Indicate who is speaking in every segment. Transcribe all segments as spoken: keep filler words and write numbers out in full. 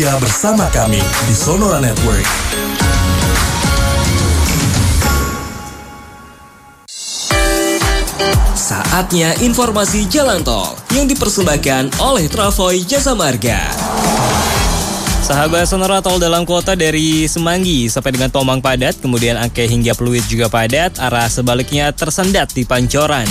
Speaker 1: Ya, bersama kami di Sonora Network.
Speaker 2: Saatnya informasi jalan tol yang dipersembahkan oleh Travoy Jasa Marga. Sahabat Sonora, tol dalam kota dari Semanggi sampai dengan Tomang padat, kemudian Angke hingga Pluit juga padat, arah sebaliknya tersendat di Pancoran.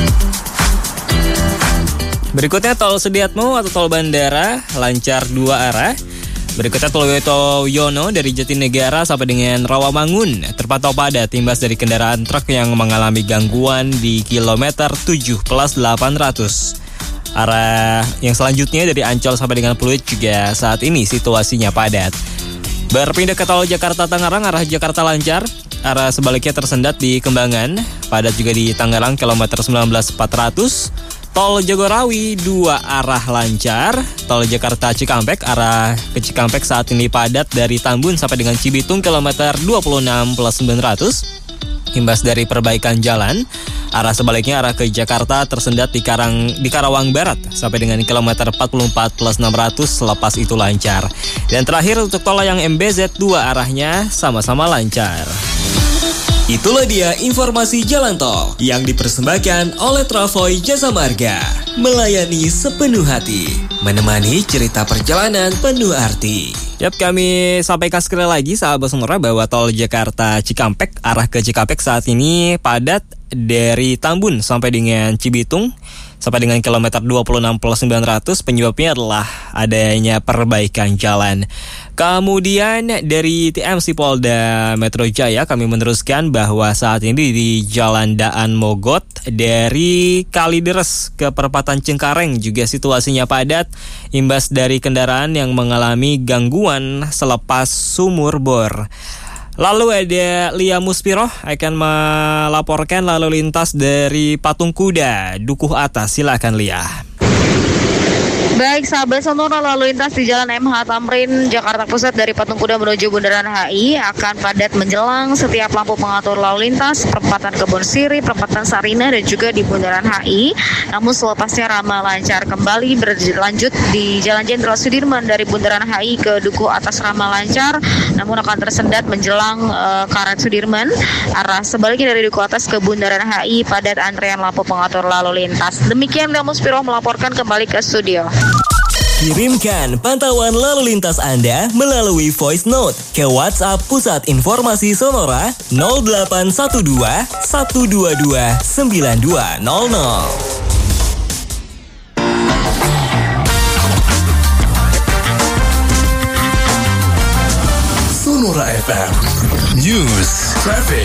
Speaker 2: Berikutnya tol Sediatmo atau tol bandara, lancar dua arah. Berikutnya tol Wetoyono dari Jatinegara sampai dengan Rawamangun terpantau padat imbas dari kendaraan truk yang mengalami gangguan di kilometer tujuh plus delapan ratus. Arah yang selanjutnya dari Ancol sampai dengan Pluit juga saat ini situasinya padat. Berpindah ke tol Jakarta Tangerang, arah Jakarta lancar, arah sebaliknya tersendat di Kembangan, padat juga di Tangerang kilometer sembilan belas empat ratus. Tol Jagorawi dua arah lancar, tol Jakarta Cikampek arah ke Cikampek saat ini padat dari Tambun sampai dengan Cibitung kilometer dua puluh enam plus sembilan ratus. Imbas dari perbaikan jalan, arah sebaliknya arah ke Jakarta tersendat di Karang di Karawang Barat sampai dengan kilometer empat puluh empat plus enam ratus, selepas itu lancar. Dan terakhir untuk tol layang M B Z dua arahnya sama-sama lancar. Itulah dia informasi jalan tol yang dipersembahkan oleh Travoy Jasa Marga. Melayani sepenuh hati, menemani cerita perjalanan penuh arti. Yap, kami sampaikan sekali lagi sahabat Sonora bahwa tol Jakarta Cikampek arah ke Cikampek saat ini padat dari Tambun sampai dengan Cibitung sampai dengan kilometer dua puluh enam plus sembilan ratus. Penyebabnya adalah adanya perbaikan jalan. Kemudian dari T M C Polda Metro Jaya kami meneruskan bahwa saat ini di Jalan Daan Mogot dari Kalideres ke perempatan Cengkareng juga situasinya padat imbas dari kendaraan yang mengalami gangguan selepas sumur bor. Lalu ada Lia Muspiroh akan melaporkan lalu lintas dari Patung Kuda Dukuh Atas. Silakan Lia.
Speaker 3: Baik sahabat Sonora, lalu lintas di Jalan M H Tamrin, Jakarta Pusat dari Patung Kuda menuju Bundaran H I akan padat menjelang setiap lampu pengatur lalu lintas, perempatan Kebon Siri, perempatan Sarina, dan juga di Bundaran H I. Namun selepasnya ramah lancar kembali berlanjut di Jalan Jenderal Sudirman dari Bundaran H I ke Dukuh Atas ramah lancar, namun akan tersendat menjelang uh, Karet Sudirman. Arah sebaliknya dari Dukuh Atas ke Bundaran H I padat antrean lampu pengatur lalu lintas. Demikian Lia Muspiroh melaporkan, kembali ke studio.
Speaker 2: Kirimkan pantauan lalu lintas Anda melalui voice note ke WhatsApp Pusat Informasi Sonora nol delapan satu dua satu dua dua sembilan dua nol nol.
Speaker 1: Sonora F M News Traffic.